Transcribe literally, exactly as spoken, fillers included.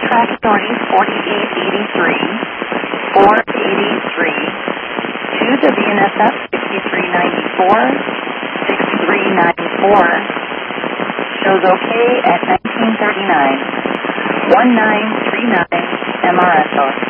Track Authority forty-eight eighty-three, four eighty-three, to the V N S F sixty-three ninety-four, sixty-three ninety-four, shows okay at nineteen thirty-nine, one nine three nine M R S O.